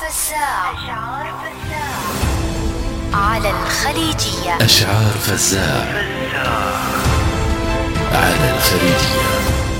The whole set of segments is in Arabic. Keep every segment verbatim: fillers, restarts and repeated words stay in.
فزاع على الخليجية. أشعار فزاع على الخليجية.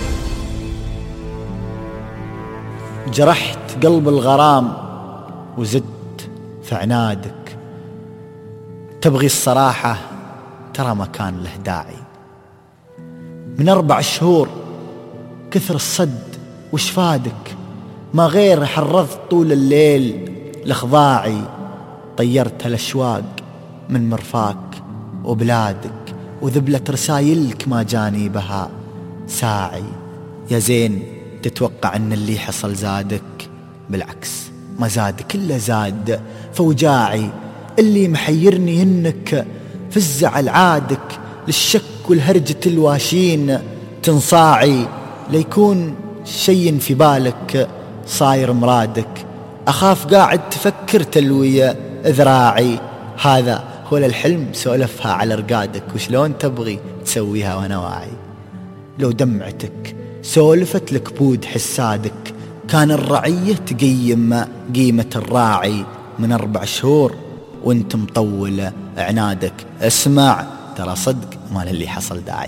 جرحت قلب الغرام وزدت في عنادك، تبغي الصراحة ترى ما كان له داعي. من أربع شهور كثر الصد وش فادك، ما غير حرضت طول الليل لخضاعي. طيرت الأشواق من مرفاك وبلادك، وذبلت رسايلك ما جاني بها ساعي. يا زين تتوقع أن اللي حصل زادك، بالعكس ما زادك إلا زاد فوجاعي. اللي محيرني إنك في الزعل عادك للشك والهرجة الواشين تنصاعي. ليكون شي في بالك صاير مرادك، أخاف قاعد تفكر تلوي ذراعي. هذا هو الحلم سولفها على رقادك، وشلون تبغي تسويها وانا واعي. لو دمعتك سولفت لك بود حسادك، كان الرعية تقيم قيمة الراعي. من أربع شهور وانت مطول عنادك، اسمع ترى صدق ما للي حصل داعي.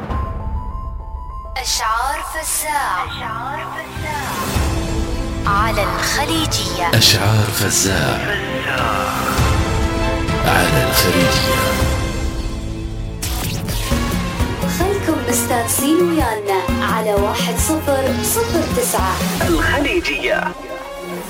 أشعار فزاع على الخليجية. أشعار فزاع على الخليجية. خلكم مستانسين ويانا على واحد صفر صفر تسعة الخليجية.